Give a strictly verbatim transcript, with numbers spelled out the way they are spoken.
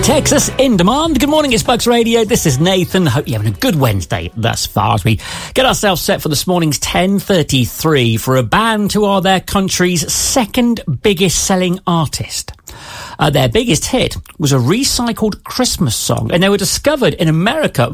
Texas in demand. Good morning, it's Bucks Radio. This is Nathan. Hope you're having a good Wednesday thus far as we get ourselves set for this morning's ten thirty-three for a band who are their country's second biggest selling artist. Uh, their biggest hit was a recycled Christmas song, and they were discovered in America